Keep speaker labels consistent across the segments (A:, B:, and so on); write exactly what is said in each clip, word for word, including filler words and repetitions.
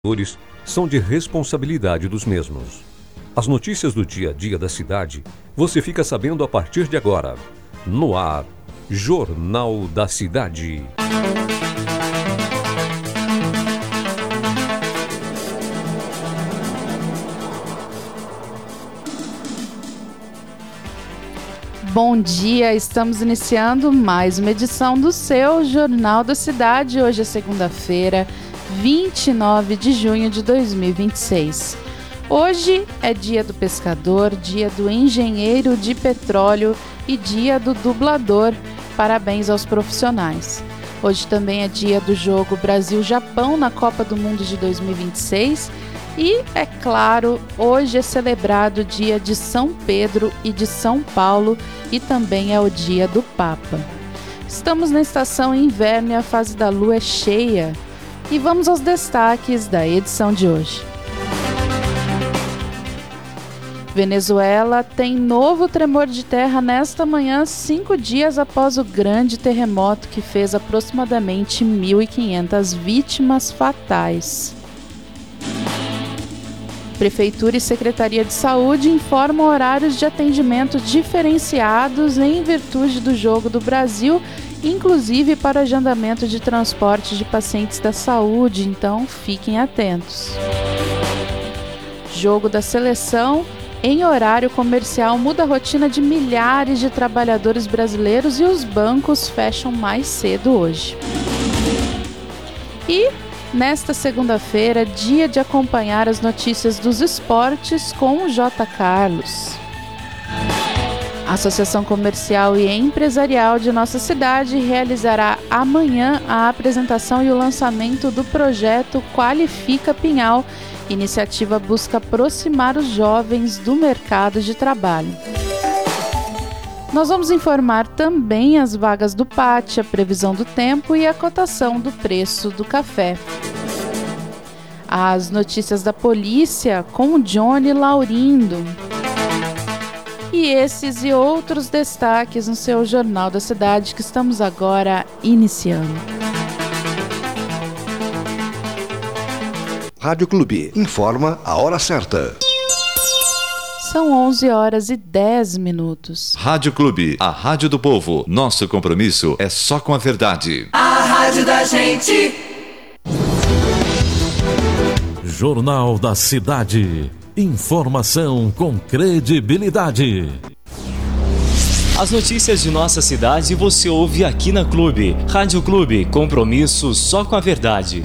A: são de responsabilidade dos mesmos. As notícias do dia a dia da cidade você fica sabendo a partir de agora. No ar, Jornal da Cidade.
B: Bom dia, estamos iniciando mais uma edição do seu Jornal da Cidade. Hoje é segunda-feira, vinte e nove de junho de dois mil e vinte e seis. Hoje é dia do pescador, dia do engenheiro de petróleo e dia do dublador. Parabéns aos profissionais. Hoje também é dia do jogo Brasil-Japão na Copa do Mundo de dois mil e vinte e seis. E, é claro, hoje é celebrado o dia de São Pedro e de São Paulo e também é o dia do Papa. Estamos na estação inverno e a fase da lua é cheia. E vamos aos destaques da edição de hoje. Venezuela tem novo tremor de terra nesta manhã, cinco dias após o grande terremoto que fez aproximadamente mil e quinhentas vítimas fatais. Prefeitura e Secretaria de Saúde informam horários de atendimento diferenciados em virtude do Jogo do Brasil, inclusive para agendamento de transporte de pacientes da saúde, então fiquem atentos. Jogo da Seleção em horário comercial muda a rotina de milhares de trabalhadores brasileiros e os bancos fecham mais cedo hoje. E nesta segunda-feira, dia de acompanhar as notícias dos esportes com o J. Carlos. A Associação Comercial e Empresarial de nossa cidade realizará amanhã a apresentação e o lançamento do projeto Qualifica Pinhal. Iniciativa busca aproximar os jovens do mercado de trabalho. Nós vamos informar também as vagas do P A T, a previsão do tempo e a cotação do preço do café. As notícias da polícia com o Johnny Laurindo. E esses e outros destaques no seu Jornal da Cidade que estamos agora iniciando.
C: Rádio Clube informa a hora certa.
B: São onze horas e dez minutos.
D: Rádio Clube, a rádio do povo. Nosso compromisso é só com a verdade.
E: A rádio da gente.
F: Jornal da Cidade. Informação com credibilidade.
G: As notícias de nossa cidade você ouve aqui na Clube. Rádio Clube, compromisso só com a verdade.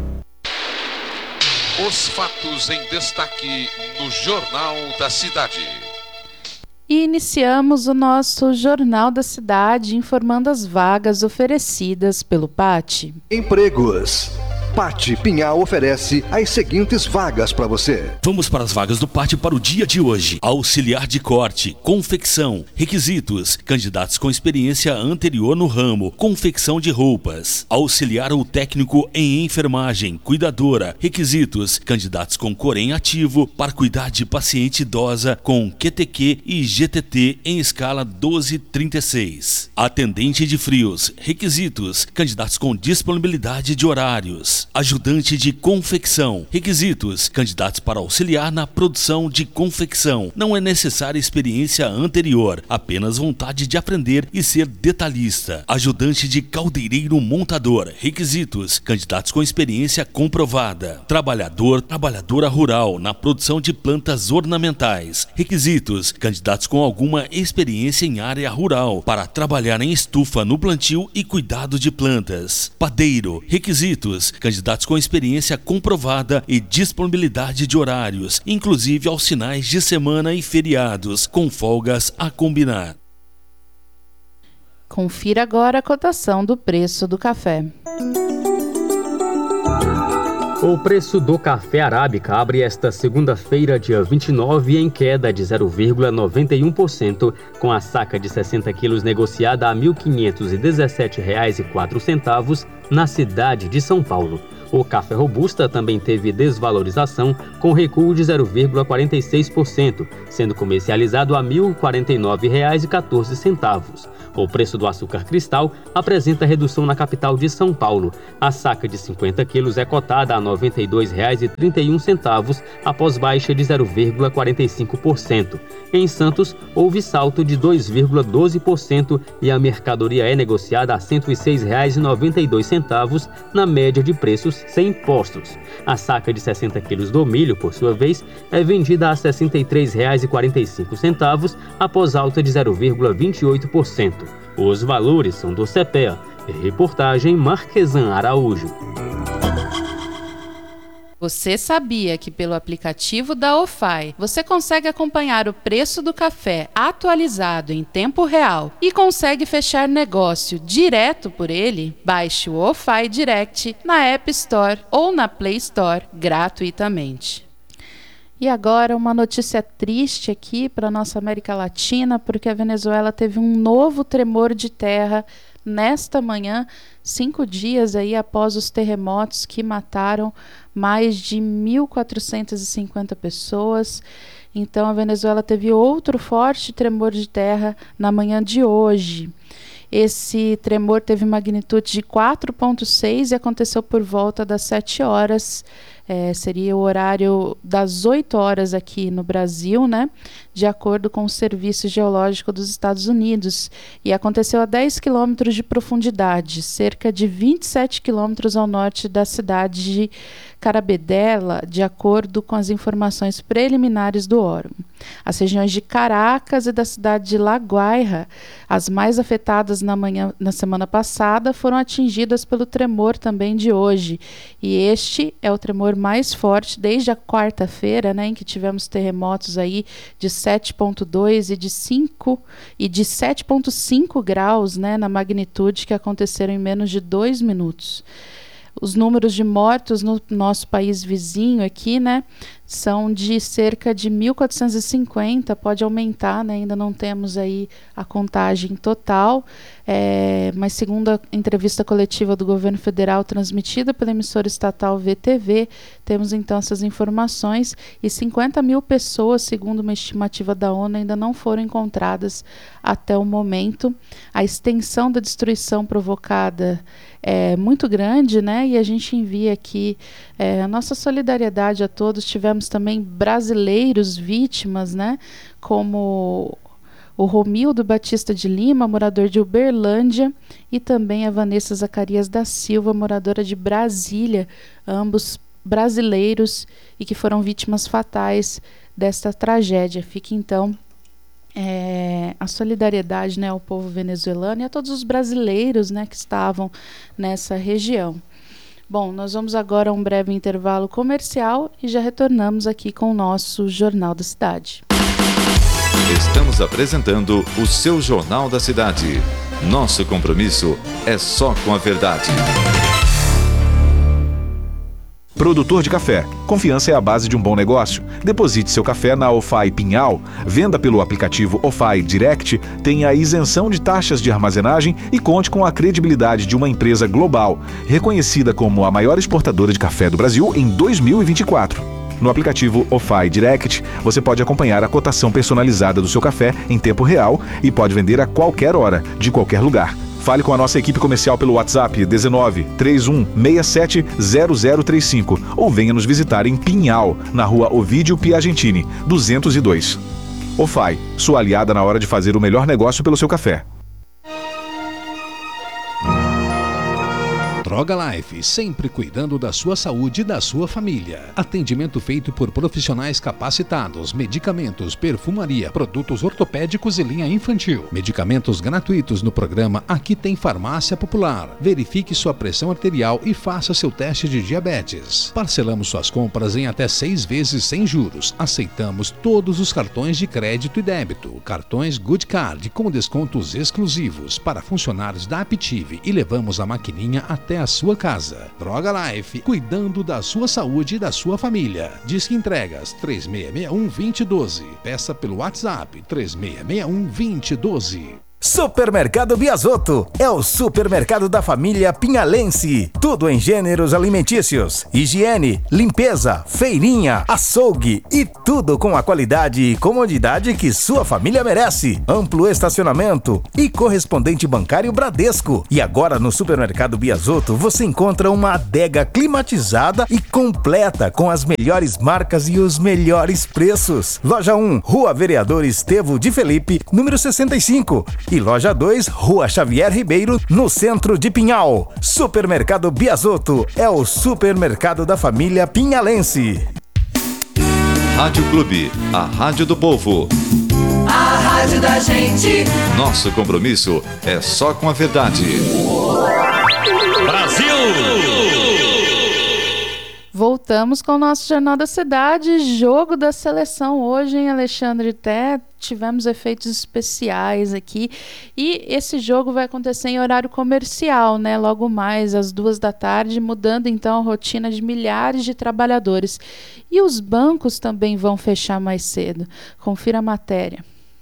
H: Os fatos em destaque no Jornal da Cidade.
B: E iniciamos o nosso Jornal da Cidade informando as vagas oferecidas pelo P A T.
C: Empregos. P A T Pinhal oferece as seguintes vagas para você.
I: Vamos para as vagas do P A T para o dia de hoje. Auxiliar de corte, confecção, requisitos, candidatos com experiência anterior no ramo, confecção de roupas. Auxiliar ou técnico em enfermagem, cuidadora, requisitos, candidatos com corém ativo para cuidar de paciente idosa com Q T Q e G T T em escala doze trinta e seis. Atendente de frios, requisitos, candidatos com disponibilidade de horários. Ajudante de confecção. Requisitos: candidatos para auxiliar na produção de confecção. Não é necessária experiência anterior, apenas vontade de aprender e ser detalhista. Ajudante de caldeireiro montador. Requisitos: candidatos com experiência comprovada. Trabalhador, trabalhadora rural na produção de plantas ornamentais. Requisitos: candidatos com alguma experiência em área rural para trabalhar em estufa no plantio e cuidado de plantas. Padeiro. Requisitos: candidatos com experiência comprovada e disponibilidade de horários, inclusive aos finais de semana e feriados, com folgas a combinar.
B: Confira agora a cotação do preço do café.
J: O preço do café arábica abre esta segunda-feira, dia vinte e nove, em queda de zero vírgula noventa e um por cento, com a saca de sessenta quilos negociada a mil quinhentos e dezessete reais e quatro centavos na cidade de São Paulo. O café robusta também teve desvalorização, com recuo de zero vírgula quarenta e seis por cento, sendo comercializado a mil e quarenta e nove reais e quatorze centavos. O preço do açúcar cristal apresenta redução na capital de São Paulo. A saca de cinquenta quilos é cotada a noventa e dois reais e trinta e um centavos, após baixa de zero vírgula quarenta e cinco por cento. Em Santos, houve salto de dois vírgula doze por cento e a mercadoria é negociada a cento e seis reais e noventa e dois centavos, na média de preços sem impostos. A saca de sessenta quilos do milho, por sua vez, é vendida a sessenta e três reais e quarenta e cinco centavos, após alta de zero vírgula vinte e oito por cento. Os valores são do CEPEA. Reportagem Marquesan Araújo.
B: Você sabia que pelo aplicativo da O F A I você consegue acompanhar o preço do café atualizado em tempo real e consegue fechar negócio direto por ele? Baixe o O F A I Direct na App Store ou na Play Store gratuitamente. E agora uma notícia triste aqui para a nossa América Latina, porque a Venezuela teve um novo tremor de terra nesta manhã, cinco dias aí após os terremotos que mataram mais de mil quatrocentas e cinquenta pessoas. Então a Venezuela teve outro forte tremor de terra na manhã de hoje. Esse tremor teve magnitude de quatro ponto seis e aconteceu por volta das sete horas. É, seria o horário das oito horas aqui no Brasil, né? De acordo com o Serviço Geológico dos Estados Unidos. E aconteceu a dez quilômetros de profundidade, cerca de vinte e sete quilômetros ao norte da cidade de Carabedela, de acordo com as informações preliminares do órgão. As regiões de Caracas e da cidade de La Guaira, as mais afetadas na, manhã, na semana passada, foram atingidas pelo tremor também de hoje. E este é o tremor mais forte desde a quarta-feira, né, em que tivemos terremotos aí de sete ponto dois e de cinco e de sete ponto cinco graus, né, na magnitude, que aconteceram em menos de dois minutos. Os números de mortos no nosso país vizinho aqui, né, são de cerca de mil quatrocentos e cinquenta, pode aumentar, né, ainda não temos aí a contagem total, é, mas segundo a entrevista coletiva do governo federal transmitida pela emissora estatal V T V, temos então essas informações, e cinquenta mil pessoas, segundo uma estimativa da ONU, ainda não foram encontradas até o momento. A extensão da destruição provocada é muito grande, né, e a gente envia aqui é, a nossa solidariedade a todos. Tivemos também brasileiros vítimas, né, como o Romildo Batista de Lima, morador de Uberlândia, e também a Vanessa Zacarias da Silva, moradora de Brasília, ambos brasileiros e que foram vítimas fatais desta tragédia. Fica então É, a solidariedade, né, ao povo venezuelano e a todos os brasileiros, né, que estavam nessa região. Bom, nós vamos agora a um breve intervalo comercial e já retornamos aqui com o nosso Jornal da Cidade.
D: Estamos apresentando o seu Jornal da Cidade. Nosso compromisso é só com a verdade.
K: Produtor de café. Confiança é a base de um bom negócio. Deposite seu café na O F A I Pinhal, venda pelo aplicativo O F A I Direct, tenha a isenção de taxas de armazenagem e conte com a credibilidade de uma empresa global, reconhecida como a maior exportadora de café do Brasil em dois mil e vinte e quatro. No aplicativo O F A I Direct, você pode acompanhar a cotação personalizada do seu café em tempo real e pode vender a qualquer hora, de qualquer lugar. Fale com a nossa equipe comercial pelo WhatsApp dezenove, trinta e um, sessenta e sete, zero zero trinta e cinco ou venha nos visitar em Pinhal, na rua Ovídio Piagentini, duzentos e dois. O F A I, sua aliada na hora de fazer o melhor negócio pelo seu café.
L: Droga Life, sempre cuidando da sua saúde e da sua família. Atendimento feito por profissionais capacitados, medicamentos, perfumaria, produtos ortopédicos e linha infantil. Medicamentos gratuitos no programa Aqui Tem Farmácia Popular. Verifique sua pressão arterial e faça seu teste de diabetes. Parcelamos suas compras em até seis vezes sem juros. Aceitamos todos os cartões de crédito e débito. Cartões Good Card com descontos exclusivos para funcionários da Aptiv e levamos a maquininha até a sua casa. Droga Life, cuidando da sua saúde e da sua família. Disque entregas três seis seis um, dois zero um dois. Peça pelo WhatsApp três seis seis um, dois zero um dois.
M: Supermercado Biasotto é o supermercado da família pinhalense. Tudo em gêneros alimentícios, higiene, limpeza, feirinha, açougue e tudo com a qualidade e comodidade que sua família merece. Amplo estacionamento e correspondente bancário Bradesco. E agora no Supermercado Biasotto você encontra uma adega climatizada e completa com as melhores marcas e os melhores preços. Loja um, Rua Vereador Estevo de Felipe, número sessenta e cinco. E Loja dois, Rua Xavier Ribeiro, no centro de Pinhal. Supermercado Biasotto é o supermercado da família pinhalense.
D: Rádio Clube, a rádio do povo.
E: A rádio da gente.
D: Nosso compromisso é só com a verdade.
F: Brasil!
B: Voltamos com o nosso Jornal da Cidade, jogo da seleção hoje, hein, Alexandre? Até tivemos efeitos especiais aqui. E esse jogo vai acontecer em horário comercial, né? Logo mais às duas da tarde, mudando então a rotina de milhares de trabalhadores. E os bancos também vão fechar mais cedo. Confira a matéria.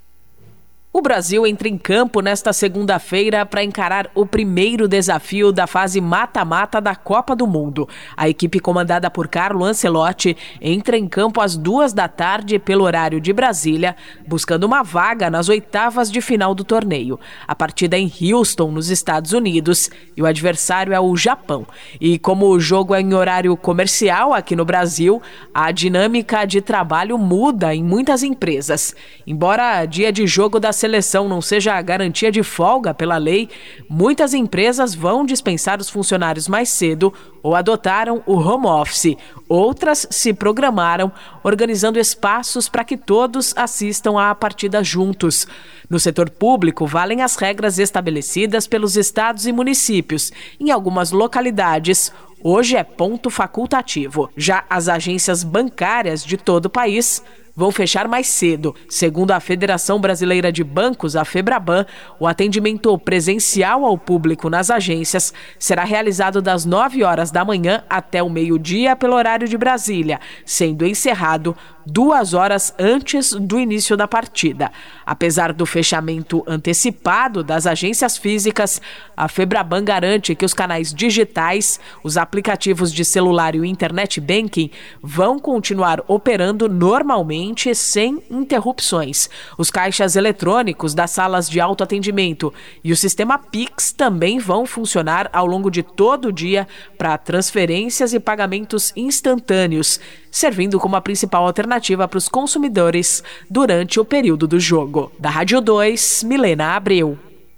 N: O Brasil entra em campo nesta segunda-feira para encarar o primeiro desafio da fase mata-mata da Copa do Mundo. A equipe comandada por Carlo Ancelotti entra em campo às duas da tarde pelo horário de Brasília, buscando uma vaga nas oitavas de final do torneio. A partida é em Houston, nos Estados Unidos, e o adversário é o Japão. E como o jogo é em horário comercial aqui no Brasil, a dinâmica de trabalho muda em muitas empresas. Embora dia de jogo da seleção não seja a garantia de folga pela lei, muitas empresas vão dispensar os funcionários mais cedo ou adotaram o home office. Outras se programaram, organizando espaços para que todos assistam à partida juntos. No setor público, valem as regras estabelecidas pelos estados e municípios. Em algumas localidades, hoje é ponto facultativo. Já as agências bancárias de todo o país vão fechar mais cedo. Segundo a Federação Brasileira de Bancos, a FEBRABAN, o atendimento presencial ao público nas agências será realizado das nove horas da manhã até o meio-dia pelo horário de Brasília, sendo encerrado duas horas antes do início da partida. Apesar do fechamento antecipado das agências físicas, a FEBRABAN garante que os canais digitais, os aplicativos de celular e o internet banking vão continuar operando normalmente sem interrupções. Os caixas eletrônicos das salas de autoatendimento e o sistema Pix também vão funcionar ao longo de todo o dia para transferências e pagamentos instantâneos, servindo como a principal alternativa para os consumidores durante o período do jogo. Da Rádio dois, Milena Abreu.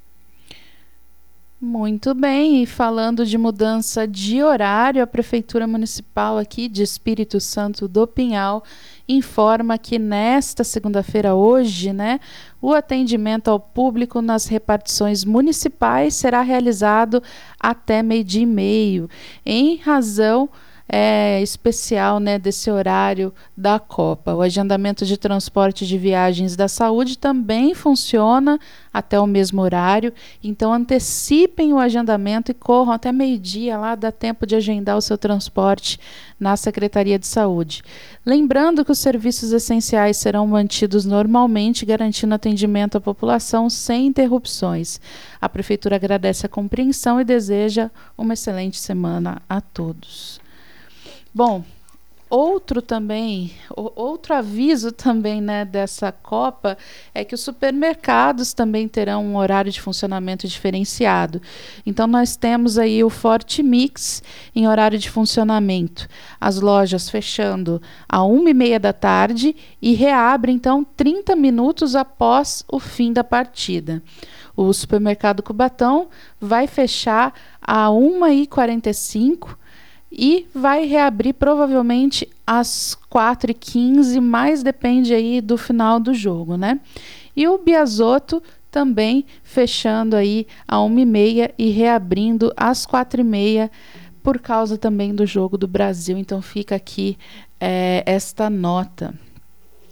B: Muito bem, e falando de mudança de horário, a Prefeitura Municipal aqui de Espírito Santo do Pinhal informa que nesta segunda-feira, hoje, né, o atendimento ao público nas repartições municipais será realizado até meio-dia e meio, em razão É, especial, né, desse horário da Copa. O agendamento de transporte de viagens da saúde também funciona até o mesmo horário, então antecipem o agendamento e corram até meio-dia, lá dá tempo de agendar o seu transporte na Secretaria de Saúde. Lembrando que os serviços essenciais serão mantidos normalmente, garantindo atendimento à população sem interrupções. A Prefeitura agradece a compreensão e deseja uma excelente semana a todos. Bom, outro também, outro aviso também, né, dessa Copa é que os supermercados também terão um horário de funcionamento diferenciado. Então nós temos aí o Forte Mix em horário de funcionamento. As lojas fechando a uma e meia da tarde e reabrem então trinta minutos após o fim da partida. O supermercado Cubatão vai fechar a uma e quarenta e cinco e vai reabrir provavelmente às quatro e quinze, mas depende aí do final do jogo, né? E o Biasotto também fechando aí a uma e meia e reabrindo às quatro e meia por causa também do jogo do Brasil. Então fica aqui é, esta nota.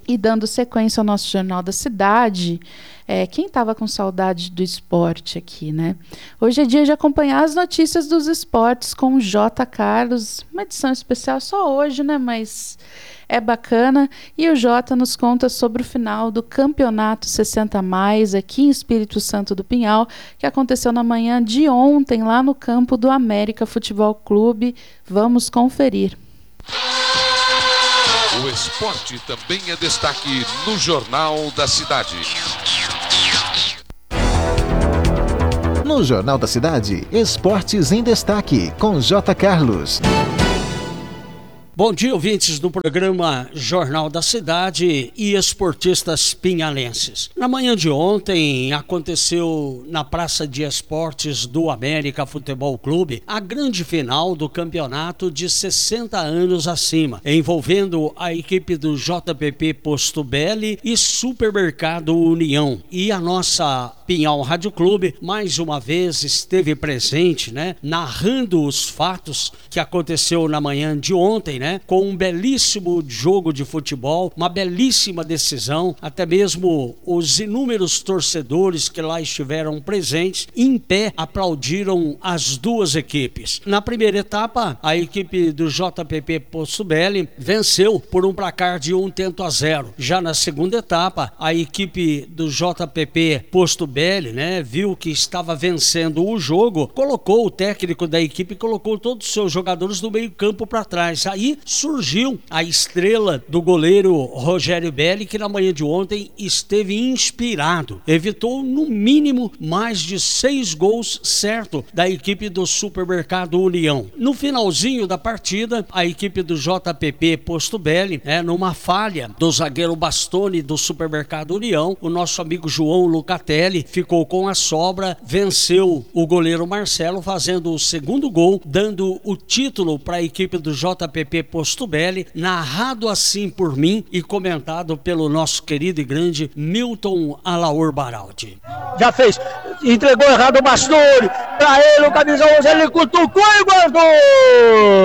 B: E dando sequência ao nosso Jornal da Cidade, é, quem estava com saudade do esporte aqui, né? Hoje é dia de acompanhar as notícias dos esportes com o J. Carlos, uma edição especial só hoje, né? Mas é bacana. E o Jota nos conta sobre o final do Campeonato sessenta mais, aqui em Espírito Santo do Pinhal, que aconteceu na manhã de ontem, lá no campo do América Futebol Clube. Vamos conferir.
H: O esporte também é destaque no Jornal da Cidade.
O: No Jornal da Cidade, Esportes em Destaque, com J. Carlos.
P: Bom dia, ouvintes do programa Jornal da Cidade e esportistas pinhalenses. Na manhã de ontem aconteceu na Praça de Esportes do América Futebol Clube a grande final do campeonato de sessenta anos acima, envolvendo a equipe do J P P Posto Belli e Supermercado União. E a nossa Pinhal Rádio Clube mais uma vez esteve presente, né, narrando os fatos que aconteceu na manhã de ontem, né, com um belíssimo jogo de futebol, uma belíssima decisão, até mesmo os inúmeros torcedores que lá estiveram presentes, em pé, aplaudiram as duas equipes. Na primeira etapa, a equipe do J P P Posto Belli venceu por um placar de um tento a zero. Já na segunda etapa, a equipe do J P P Posto Belli, né, viu que estava vencendo o jogo, colocou o técnico da equipe, colocou todos os seus jogadores do meio campo para trás. Aí surgiu a estrela do goleiro Rogério Belli, que na manhã de ontem esteve inspirado. Evitou no mínimo mais de seis gols certo da equipe do Supermercado União. No finalzinho da partida, a equipe do J P P Posto Belli, né, numa falha do zagueiro Bastoni do Supermercado União, o nosso amigo João Lucatelli ficou com a sobra, venceu o goleiro Marcelo, fazendo o segundo gol, dando o título para a equipe do J P P Posto Belli, narrado assim por mim e comentado pelo nosso querido e grande Milton Alaor Baraldi.
Q: Já fez, entregou errado o Bastoni, para ele o camisa onze, ele cutucou e guardou!